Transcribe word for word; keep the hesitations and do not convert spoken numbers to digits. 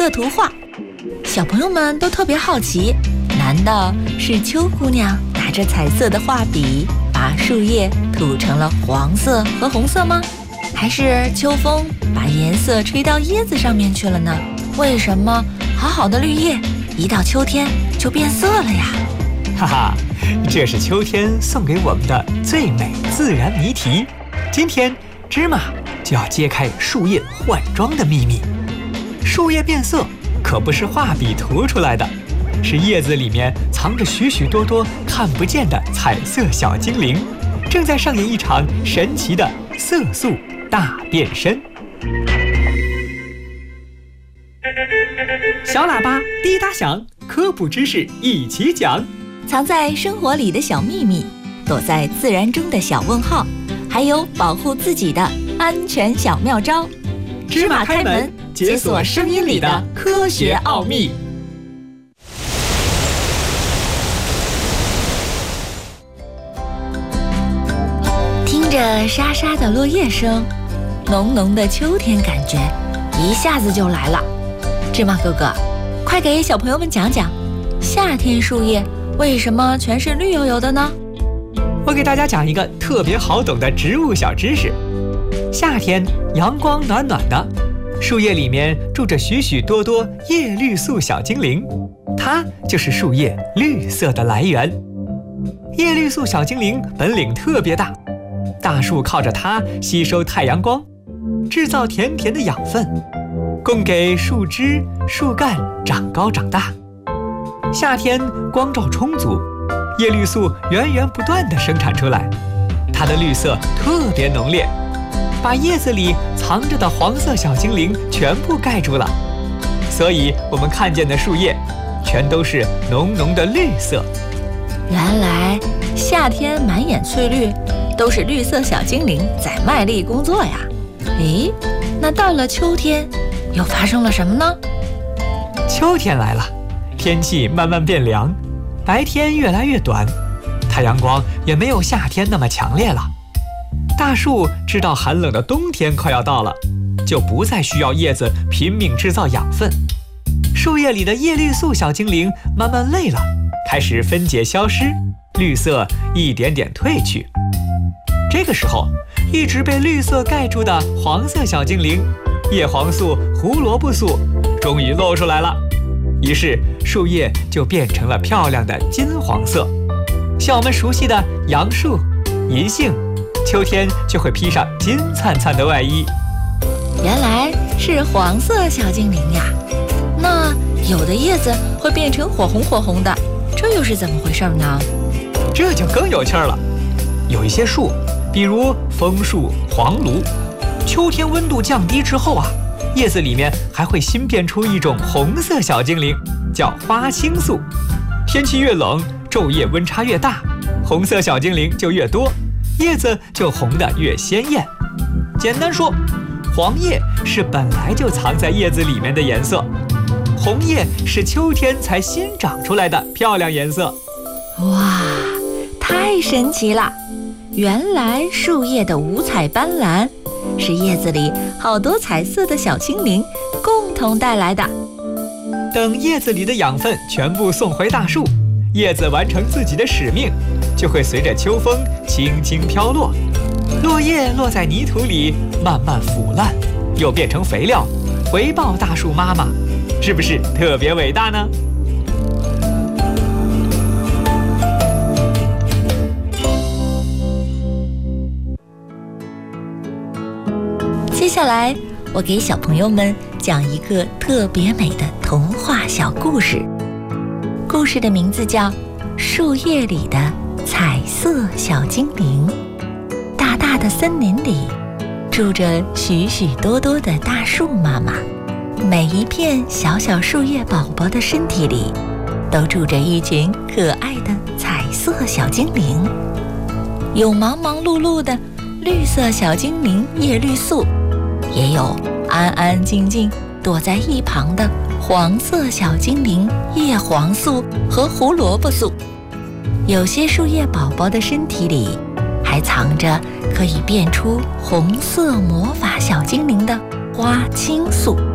色图画。小朋友们都特别好奇，难道是秋姑娘拿着彩色的画笔把树叶涂成了黄色和红色吗？还是秋风把颜色吹到叶子上面去了呢？为什么好好的绿叶一到秋天就变色了呀？ 哈哈，这是秋天送给我们的最美自然谜题。今天芝麻就要揭开树叶换装的秘密。树叶变色可不是画笔涂出来的，是叶子里面藏着许许多多看不见的彩色小精灵，正在上演一场神奇的色素大变身。小喇叭滴答响，科普知识一起讲。 藏在生活里的小秘密，躲在自然中的小问号，还有保护自己的安全小妙招。 芝麻开门，解锁声音里的科学奥秘。 听着沙沙的落叶声，浓浓的秋天感觉一下子就来了。芝麻哥哥，快给小朋友们讲讲，夏天树叶为什么全是绿油油的呢？ 我给大家讲一个特别好懂的植物小知识。夏天阳光暖暖的，树叶里面住着许许多多叶绿素小精灵，它就是树叶绿色的来源。叶绿素小精灵本领特别大，大树靠着它吸收太阳光，制造甜甜的养分，供给树枝、树干长高长大。夏天光照充足，叶绿素源源不断地生产出来，它的绿色特别浓烈，把叶子里藏着的黄色小精灵全部盖住了，所以我们看见的树叶全都是浓浓的绿色。 原来夏天满眼翠绿，都是绿色小精灵在卖力工作呀。诶，那到了秋天又发生了什么呢？ 秋天来了，天气慢慢变凉，白天越来越短，太阳光也没有夏天那么强烈了。大树知道寒冷的冬天快要到了，就不再需要叶子拼命制造养分。树叶里的叶绿素小精灵慢慢累了，开始分解消失，绿色一点点褪去。这个时候，一直被绿色盖住的黄色小精灵叶黄素、胡萝卜素终于露出来了，于是树叶就变成了漂亮的金黄色，像我们熟悉的杨树、银杏，秋天就会披上金灿灿的外衣。 原来是黄色小精灵呀，那有的叶子会变成火红火红的，这又是怎么回事呢？ 这就更有趣了。有一些树，比如枫树、黄栌，秋天温度降低之后啊，叶子里面还会新变出一种红色小精灵，叫花青素。天气越冷，昼夜温差越大，红色小精灵就越多，叶子就红得越鲜艳。简单说，黄叶是本来就藏在叶子里面的颜色，红叶是秋天才新长出来的漂亮颜色。 哇，太神奇了！原来树叶的五彩斑斓是叶子里好多彩色的小精灵共同带来的。 等叶子里的养分全部送回大树，叶子完成自己的使命，就会随着秋风轻轻飘落，落叶落在泥土里慢慢腐烂，又变成肥料，回报大树妈妈，是不是特别伟大呢？ 接下来，我给小朋友们讲一个特别美的童话小故事。故事的名字叫《树叶里的彩色小精灵》。大大的森林里，住着许许多多的大树妈妈，每一片小小树叶宝宝的身体里，都住着一群可爱的彩色小精灵。有忙忙碌碌的绿色小精灵叶绿素，也有安安静静躲在一旁的黄色小精灵叶黄素和胡萝卜素。有些树叶宝宝的身体里还藏着可以变出红色魔法小精灵的花青素。